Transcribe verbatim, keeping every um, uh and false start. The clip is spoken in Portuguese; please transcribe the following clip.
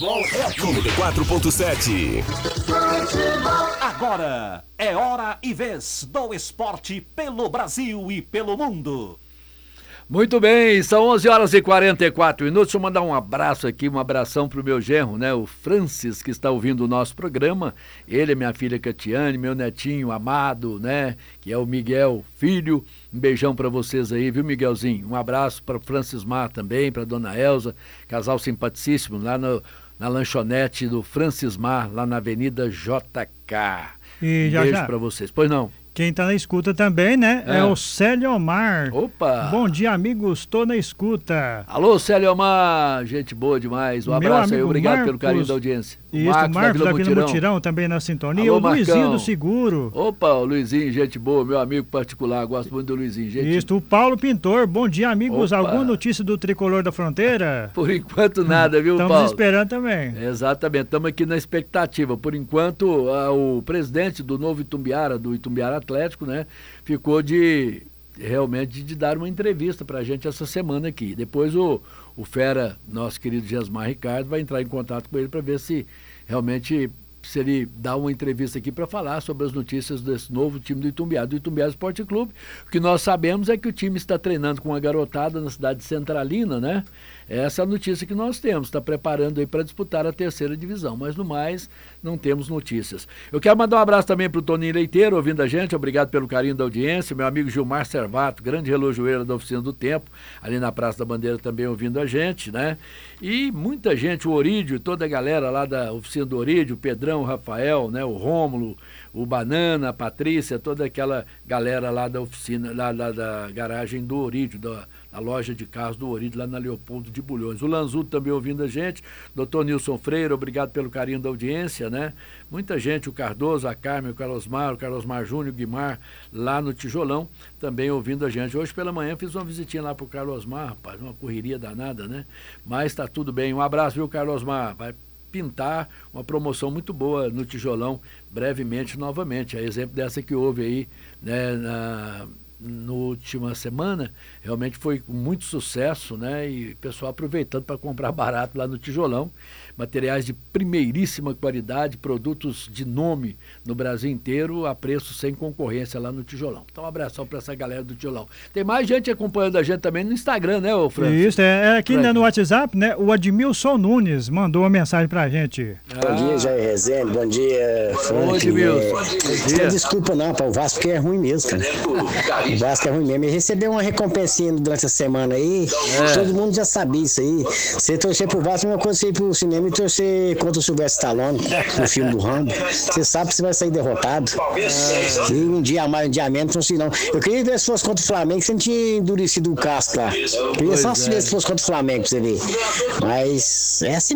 Futebol é noventa e quatro ponto sete. Agora é hora e vez do esporte pelo Brasil e pelo mundo. Muito bem, são onze horas e quarenta e quatro minutos. Deixa eu mandar um abraço aqui, um abração pro meu genro, né? O Francis, que está ouvindo o nosso programa. Ele, minha filha Catiane, meu netinho amado, né? Que é o Miguel Filho. Um beijão para vocês aí, viu, Miguelzinho? Um abraço para o Francis Mar também, para dona Elza, casal simpaticíssimo, lá no, na lanchonete do Francis Mar, lá na Avenida J K. E um já, beijo já. para vocês. Pois não? Quem tá na escuta também, né? É, é o Célio Omar. Opa! Bom dia, amigos. Tô na escuta. Alô, Célio Omar. Gente boa demais. Um Meu abraço aí. Obrigado Marcos, pelo carinho da audiência. Isso, Marcos, Marcos da Vila, da Vila Mutirão. Mutirão também na sintonia. Alô, o Luizinho Marcão. do Seguro. Opa, o Luizinho, gente boa, meu amigo particular. Gosto muito do Luizinho. Gente... Isso, o Paulo Pintor. Bom dia, amigos. Opa. Alguma notícia do Tricolor da Fronteira? Por enquanto nada, viu, Estamos Paulo? Estamos esperando também. Exatamente, estamos aqui na expectativa. Por enquanto, a, o presidente do novo Itumbiara, do Itumbiara Atlético, né, ficou de realmente de dar uma entrevista para a gente essa semana aqui. Depois o, o Fera, nosso querido Gesmar Ricardo, vai entrar em contato com ele para ver se realmente se ele dá uma entrevista aqui para falar sobre as notícias desse novo time do Itumbiara, do Itumbiara Esporte Clube. O que nós sabemos é que o time está treinando com uma garotada na cidade de Centralina, né? Essa é a notícia que nós temos, está preparando aí para disputar a terceira divisão, mas no mais não temos notícias. Eu quero mandar um abraço também para o Toninho Leiteiro, ouvindo a gente, obrigado pelo carinho da audiência, meu amigo Gilmar Servato, grande relojoeiro da Oficina do Tempo, ali na Praça da Bandeira também ouvindo a gente, né? E muita gente, o Orídio, toda a galera lá da Oficina do Orídio, o Pedrão, o Rafael, né? O Rômulo, o Banana, a Patrícia, toda aquela galera lá da oficina, lá, lá da garagem do Orídio, da, da loja de carros do Orídio, lá na Leopoldo de Bulhões. O Lanzuto também ouvindo a gente, doutor Nilson Freire, obrigado pelo carinho da audiência, né? Muita gente, o Cardoso, a Carmen, o Carlosmar, o Carlosmar Júnior, o Guimar, lá no Tijolão, também ouvindo a gente. Hoje pela manhã fiz uma visitinha lá pro Carlosmar, rapaz, uma correria danada, né? Mas tá tudo bem. Um abraço, viu, Carlosmar? Vai pintar uma promoção muito boa no Tijolão, brevemente, novamente. A exemplo dessa que houve aí, né, na, na última semana, realmente foi com muito sucesso, né, e o pessoal aproveitando para comprar barato lá no Tijolão. Materiais de primeiríssima qualidade, produtos de nome no Brasil inteiro, a preço sem concorrência lá no Tijolão. Então, um abração para essa galera do Tijolão. Tem mais gente acompanhando a gente também no Instagram, né, ô Francis? Isso, é, é aqui, né, no WhatsApp, né, o Admilson Nunes mandou uma mensagem pra gente. Ah. Bom dia, Jair Rezende, bom dia, Frank. Bom dia, Milson. É, bom dia. Não desculpa não, pá, o Vasco que é ruim mesmo, cara. O Vasco é ruim mesmo. Ele recebeu uma recompensinha durante a semana aí, é. Todo mundo já sabia isso aí. Você torcer pro Vasco, é uma coisa você ir pro cinema e torcer contra o Sylvester Stallone, no filme do Rambo. Você sabe que você vai sair derrotado. É. E um dia a mais, um dia a menos, não sei não. Eu queria ver se fosse contra o Flamengo, você não tinha endurecido o casco lá. Eu queria só é. ver se fosse contra o Flamengo, pra você ver. Mas é assim.